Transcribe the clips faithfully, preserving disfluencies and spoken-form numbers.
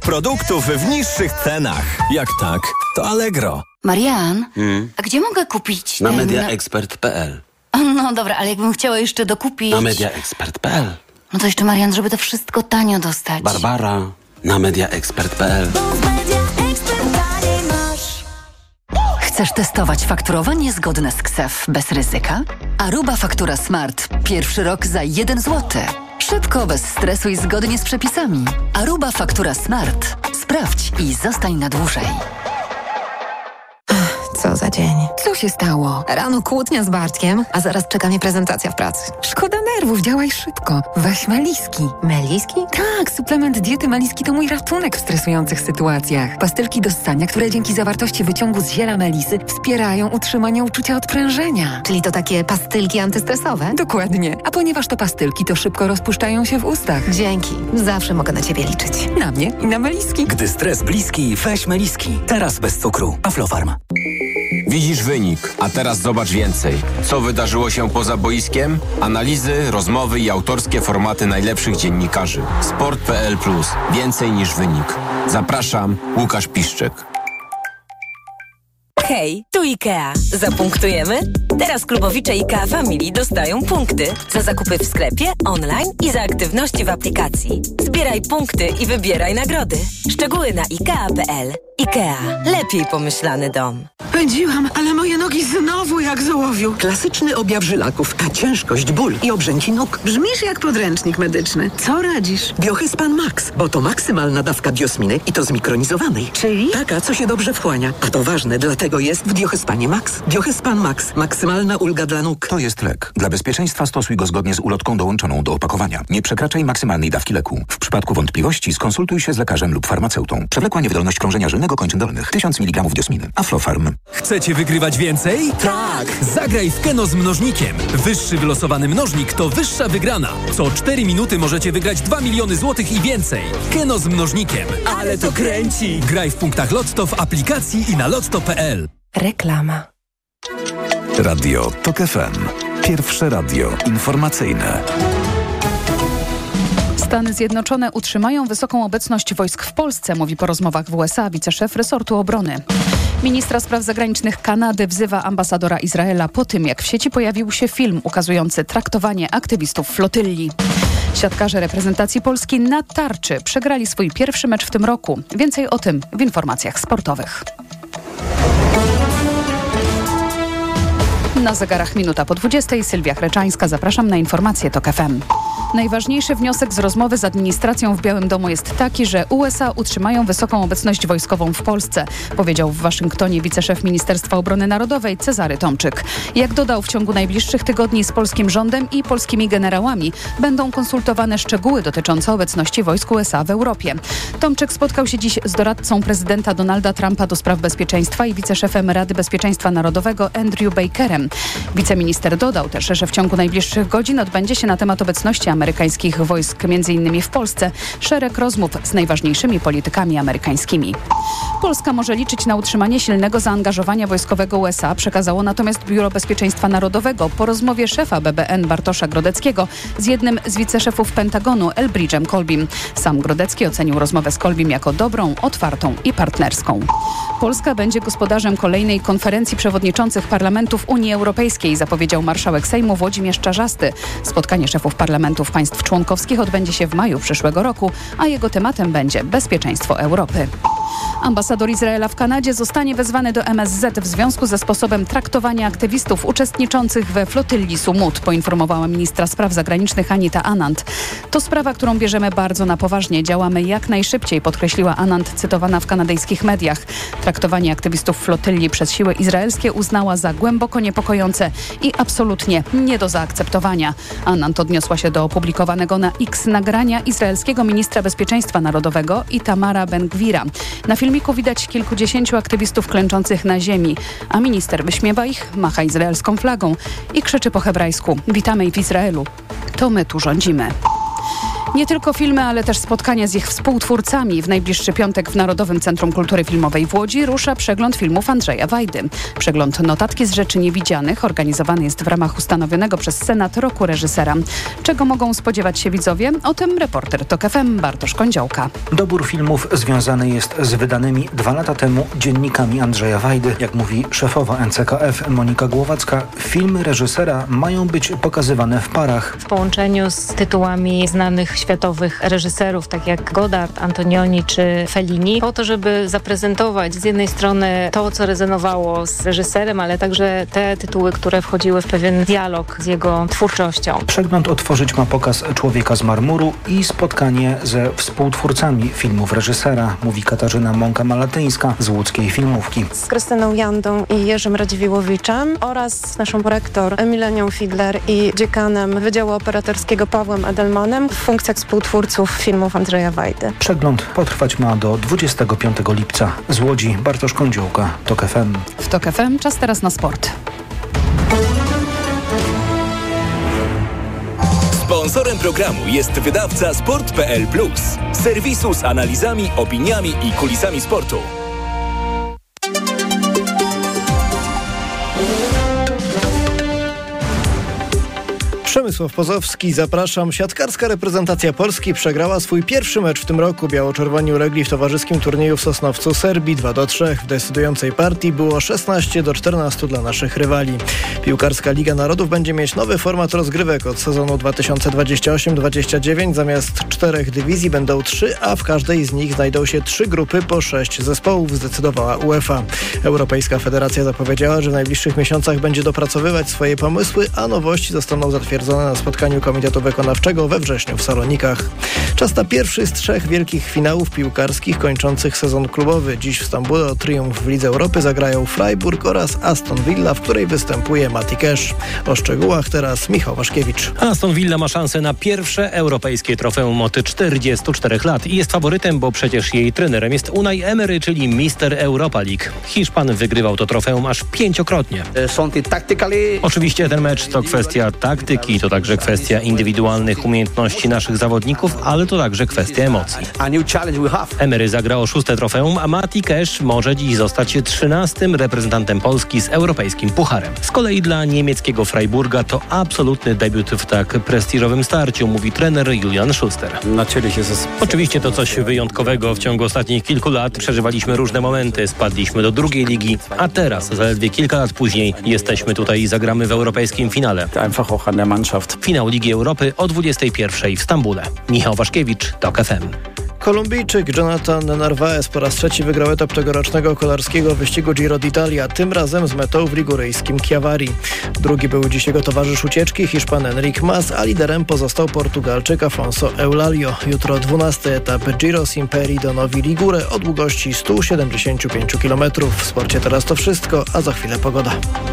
produktów w niższych cenach. Jak tak, to Allegro. Marian, Hmm? a gdzie mogę kupić Na ten... mediaexpert kropka p l. No dobra, ale jakbym chciała jeszcze dokupić... Na mediaexpert kropka p l. No to jeszcze, Marian, żeby to wszystko tanio dostać. Barbara, na mediaexpert kropka p l. Chcesz testować fakturowanie zgodne z K S E F bez ryzyka? Aruba Faktura Smart. Pierwszy rok za jeden złoty. Szybko, bez stresu i zgodnie z przepisami. Aruba Faktura Smart. Sprawdź i zostań na dłużej. Co za dzień. Co się stało? Rano kłótnia z Bartkiem, a zaraz czeka mnie prezentacja w pracy. Szkoda nerwów, działaj szybko. Weź Meliski. Meliski? Tak, suplement diety Meliski to mój ratunek w stresujących sytuacjach. Pastylki do ssania, które dzięki zawartości wyciągu z ziela melisy wspierają utrzymanie uczucia odprężenia. Czyli to takie pastylki antystresowe? Dokładnie. A ponieważ to pastylki, to szybko rozpuszczają się w ustach. Dzięki. Zawsze mogę na ciebie liczyć. Na mnie i na Meliski. Gdy stres bliski, weź Meliski. Teraz bez cukru. Aflofarm. Widzisz wynik, a teraz zobacz więcej. Co wydarzyło się poza boiskiem? Analizy, rozmowy i autorskie formaty najlepszych dziennikarzy. sport kropka p l plus. Więcej niż wynik. Zapraszam, Łukasz Piszczek. Hej, tu IKEA. Zapunktujemy? Teraz klubowicze IKEA Family dostają punkty za zakupy w sklepie, online i za aktywności w aplikacji. Zbieraj punkty i wybieraj nagrody. Szczegóły na ikea kropka p l. IKEA. Lepiej pomyślany dom. Pędziłam, ale moje nogi znowu jak z ołowiu. Klasyczny objaw żylaków, a ciężkość, ból i obrzęki nóg. Brzmisz jak podręcznik medyczny. Co radzisz? Biohyspan Max, bo to maksymalna dawka biosminy i to zmikronizowanej. Czyli? Taka, co się dobrze wchłania. A to ważne, dlatego jest w Biohyspanie Max. Biohyspan Max. Maksymalna ulga dla nóg. To jest lek. Dla bezpieczeństwa stosuj go zgodnie z ulotką dołączoną do opakowania. Nie przekraczaj maksymalnej dawki leku. W przypadku wątpliwości skonsultuj się z lekarzem lub farmaceutą. Przewlekła niewydolność krążenia żylnego kończyn dolnych. tysiąc miligramów diosminy. Aflofarm. Chcecie wygrywać więcej? Tak! Zagraj w Keno z mnożnikiem. Wyższy wylosowany mnożnik to wyższa wygrana. Co cztery minuty możecie wygrać dwa miliony złotych i więcej. Keno z mnożnikiem. Ale to kręci! Graj w punktach Lotto, w aplikacji i na lotto kropka p l. Reklama. Radio TOK F M. Pierwsze radio informacyjne. Stany Zjednoczone utrzymają wysoką obecność wojsk w Polsce, mówi po rozmowach w U S A wiceszef resortu obrony. Ministra spraw zagranicznych Kanady wzywa ambasadora Izraela po tym, jak w sieci pojawił się film ukazujący traktowanie aktywistów flotylli. Siatkarze reprezentacji Polski na tarczy przegrali swój pierwszy mecz w tym roku. Więcej o tym w informacjach sportowych. Na zegarach minuta po dwudziestej. Sylwia Chreczańska. Zapraszam na informacje TOK F M. Najważniejszy wniosek z rozmowy z administracją w Białym Domu jest taki, że U S A utrzymają wysoką obecność wojskową w Polsce, powiedział w Waszyngtonie wiceszef Ministerstwa Obrony Narodowej Cezary Tomczyk. Jak dodał, w ciągu najbliższych tygodni z polskim rządem i polskimi generałami będą konsultowane szczegóły dotyczące obecności wojsk U S A w Europie. Tomczyk spotkał się dziś z doradcą prezydenta Donalda Trumpa do spraw bezpieczeństwa i wiceszefem Rady Bezpieczeństwa Narodowego Andrew Bakerem. Wiceminister dodał też, że w ciągu najbliższych godzin odbędzie się na temat obecności amerykańskich wojsk między innymi w Polsce szereg rozmów z najważniejszymi politykami amerykańskimi. Polska może liczyć na utrzymanie silnego zaangażowania wojskowego U S A, przekazało natomiast Biuro Bezpieczeństwa Narodowego po rozmowie szefa B B N Bartosza Grodeckiego z jednym z wiceszefów Pentagonu Elbridge'em Colbym. Sam Grodecki ocenił rozmowę z Colbym jako dobrą, otwartą i partnerską. Polska będzie gospodarzem kolejnej konferencji przewodniczących parlamentów Unii Europejskiej, zapowiedział marszałek Sejmu Włodzimierz Czarzasty. Spotkanie szefów parlamentów państw członkowskich odbędzie się w maju przyszłego roku, a jego tematem będzie bezpieczeństwo Europy. Ambasador Izraela w Kanadzie zostanie wezwany do M S Z w związku ze sposobem traktowania aktywistów uczestniczących we flotylli Sumut, poinformowała ministra spraw zagranicznych Anita Anand. To sprawa, którą bierzemy bardzo na poważnie. Działamy jak najszybciej, podkreśliła Anand, cytowana w kanadyjskich mediach. Traktowanie aktywistów flotylli przez siły izraelskie uznała za głęboko niepokojące i absolutnie nie do zaakceptowania. Anand odniosła się do opublikowanego na X nagrania izraelskiego ministra bezpieczeństwa narodowego Itamara Ben-Gwira. Na filmiku widać kilkudziesięciu aktywistów klęczących na ziemi, a minister wyśmiewa ich, macha izraelską flagą i krzyczy po hebrajsku: witamy w Izraelu, to my tu rządzimy. Nie tylko filmy, ale też spotkania z ich współtwórcami. W najbliższy piątek w Narodowym Centrum Kultury Filmowej w Łodzi rusza przegląd filmów Andrzeja Wajdy. Przegląd Notatki z rzeczy niewidzianych organizowany jest w ramach ustanowionego przez Senat roku reżysera. Czego mogą spodziewać się widzowie? O tym reporter TOK F M Bartosz Kądziołka. Dobór filmów związany jest z wydanymi dwa lata temu dziennikami Andrzeja Wajdy. Jak mówi szefowa N C K F Monika Głowacka, filmy reżysera mają być pokazywane w parach. W połączeniu z tytułami znanych światowych reżyserów, tak jak Godard, Antonioni czy Fellini, po to, żeby zaprezentować z jednej strony to, co rezonowało z reżyserem, ale także te tytuły, które wchodziły w pewien dialog z jego twórczością. Przegląd otworzyć ma pokaz Człowieka z marmuru i spotkanie ze współtwórcami filmów reżysera, mówi Katarzyna Mąka-Malatyńska z łódzkiej filmówki. Z Krystyną Jandą i Jerzym Radziwiłłowiczem oraz naszą prorektor Emilenią Fidler i dziekanem Wydziału Operatorskiego Pawłem Edelmanem w funkcjach współtwórców filmów Andrzeja Wajdy. Przegląd potrwać ma do dwudziestego piątego lipca. Z Łodzi Bartosz Kądziołka, TOK F M. W TOK F M czas teraz na sport. Sponsorem programu jest wydawca sport kropka p l plus, serwisu z analizami, opiniami i kulisami sportu. Przemysław Pozowski, zapraszam. Siatkarska reprezentacja Polski przegrała swój pierwszy mecz w tym roku. Biało-czerwoni ulegli w towarzyskim turnieju w Sosnowcu Serbii dwa do trzech. W decydującej partii było szesnaście do czternastu dla naszych rywali. Piłkarska Liga Narodów będzie mieć nowy format rozgrywek od sezonu dwa tysiące dwudziestego ósmego dwudziestego dziewiątego. Zamiast czterech dywizji będą trzy, a w każdej z nich znajdą się trzy grupy po sześć zespołów, zdecydowała UEFA. Europejska Federacja zapowiedziała, że w najbliższych miesiącach będzie dopracowywać swoje pomysły, a nowości zostaną zatwierdzone na spotkaniu Komitetu Wykonawczego we wrześniu w Salonikach. Czas na pierwszy z trzech wielkich finałów piłkarskich kończących sezon klubowy. Dziś w Stambule o triumf w Lidze Europy zagrają Freiburg oraz Aston Villa, w której występuje Mati Cash. O szczegółach teraz Michał Waszkiewicz. Aston Villa ma szansę na pierwsze europejskie trofeum od czterdziestu czterech lat i jest faworytem, bo przecież jej trenerem jest Unai Emery, czyli mister Europa League. Hiszpan wygrywał to trofeum aż pięciokrotnie. Oczywiście ten mecz to kwestia taktyki, to także kwestia indywidualnych umiejętności naszych zawodników, ale to także kwestia emocji. Emery zagra o szóste trofeum, a Mati Cash może dziś zostać trzynastym reprezentantem Polski z europejskim pucharem. Z kolei dla niemieckiego Freiburga to absolutny debiut w tak prestiżowym starciu, mówi trener Julian Schuster. Oczywiście to coś wyjątkowego. W ciągu ostatnich kilku lat przeżywaliśmy różne momenty, spadliśmy do drugiej ligi, a teraz, zaledwie kilka lat później, jesteśmy tutaj i zagramy w europejskim finale. Finał Ligi Europy o dwudziestej pierwszej w Stambule. Michał Waszkiewicz, TOK F M. Kolumbijczyk Jonathan Narváez po raz trzeci wygrał etap tegorocznego kolarskiego wyścigu Giro d'Italia, tym razem z metą w liguryjskim Chiavari. Drugi był dziś jego towarzysz ucieczki, Hiszpan Enric Mas, a liderem pozostał Portugalczyk Afonso Eulalio. Jutro dwunasty etap Giro z Imperii do Novi Ligure o długości stu siedemdziesięciu pięciu kilometrów. W sporcie teraz to wszystko, a za chwilę pogoda.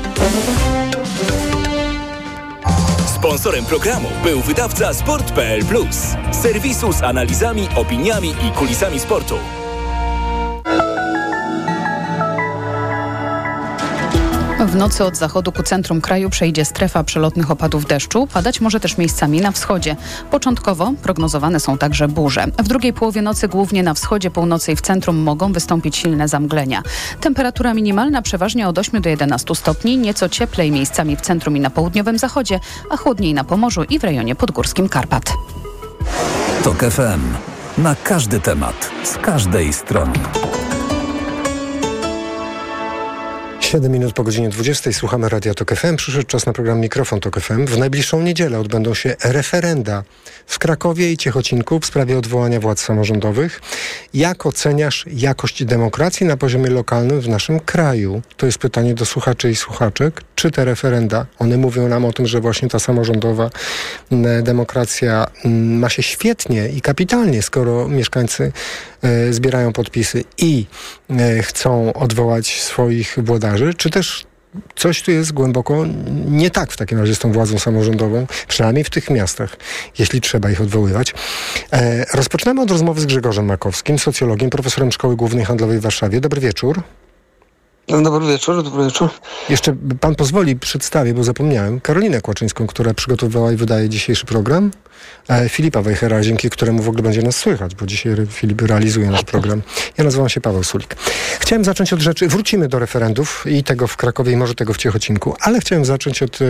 Sponsorem programu był wydawca sport kropka p l plus, serwisu z analizami, opiniami i kulisami sportu. W nocy od zachodu ku centrum kraju przejdzie strefa przelotnych opadów deszczu. Padać może też miejscami na wschodzie. Początkowo prognozowane są także burze. W drugiej połowie nocy głównie na wschodzie, północy i w centrum mogą wystąpić silne zamglenia. Temperatura minimalna przeważnie od ośmiu do jedenastu stopni, nieco cieplej miejscami w centrum i na południowym zachodzie, a chłodniej na Pomorzu i w rejonie podgórskim Karpat. TOK F M. Na każdy temat, z każdej strony. siedem minut po godzinie dwudziestej słuchamy Radia TOK F M. Przyszedł czas na program Mikrofon TOK F M. W najbliższą niedzielę odbędą się referenda w Krakowie i Ciechocinku w sprawie odwołania władz samorządowych. Jak oceniasz jakość demokracji na poziomie lokalnym w naszym kraju? To jest pytanie do słuchaczy i słuchaczek. Czy te referenda, one mówią nam o tym, że właśnie ta samorządowa demokracja ma się świetnie i kapitalnie, skoro mieszkańcy e, zbierają podpisy i e, chcą odwołać swoich włodarzy, czy też coś tu jest głęboko nie tak w takim razie z tą władzą samorządową, przynajmniej w tych miastach, jeśli trzeba ich odwoływać. E, rozpoczynamy od rozmowy z Grzegorzem Makowskim, socjologiem, profesorem Szkoły Głównej Handlowej w Warszawie. Dobry wieczór. Dobry wieczór, dobry wieczór. Jeszcze pan pozwoli, przedstawię, bo zapomniałem, Karolinę Kłaczyńską, która przygotowywała i wydaje dzisiejszy program. E, Filipa Wejhera, dzięki któremu w ogóle będzie nas słychać, bo dzisiaj Filip realizuje nasz program. Ja nazywam się Paweł Sulik. Chciałem zacząć od rzeczy, wrócimy do referendów i tego w Krakowie i może tego w Ciechocinku, ale chciałem zacząć od e,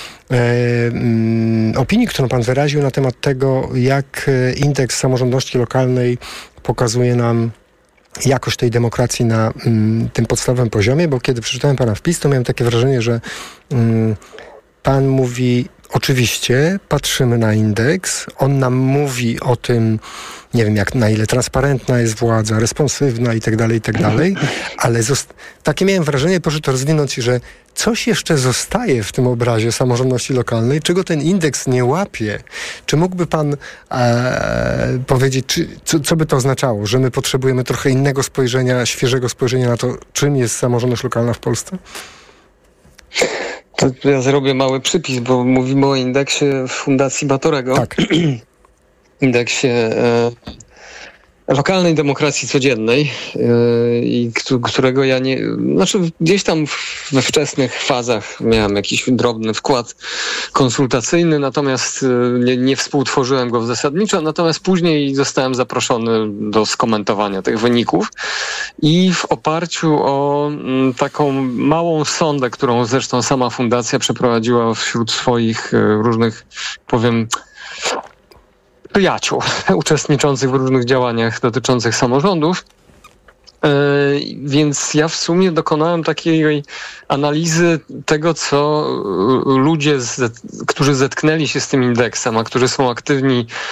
mm, opinii, którą pan wyraził na temat tego, jak indeks samorządności lokalnej pokazuje nam jakość tej demokracji na mm, tym podstawowym poziomie, bo kiedy przeczytałem pana wpis, to miałem takie wrażenie, że mm, pan mówi, oczywiście patrzymy na indeks, on nam mówi o tym, nie wiem jak, na ile transparentna jest władza, responsywna i tak dalej, i tak dalej, ale zost- takie miałem wrażenie, proszę to rozwinąć, że coś jeszcze zostaje w tym obrazie samorządności lokalnej, czego ten indeks nie łapie. Czy mógłby pan e, powiedzieć, czy, co, co by to oznaczało, że my potrzebujemy trochę innego spojrzenia, świeżego spojrzenia na to, czym jest samorządność lokalna w Polsce? To ja zrobię mały przypis, bo mówimy o indeksie Fundacji Batorego. Tak. Indeksie e, lokalnej demokracji codziennej, e, i którego ja nie... Znaczy gdzieś tam we wczesnych fazach miałem jakiś drobny wkład konsultacyjny, natomiast nie, nie współtworzyłem go zasadniczo, natomiast później zostałem zaproszony do skomentowania tych wyników i w oparciu o m, taką małą sondę, którą zresztą sama fundacja przeprowadziła wśród swoich e, różnych, powiem, przyjaciół uczestniczących w różnych działaniach dotyczących samorządów. Yy, więc ja w sumie dokonałem takiej analizy tego, co ludzie, z, którzy zetknęli się z tym indeksem, a którzy są aktywni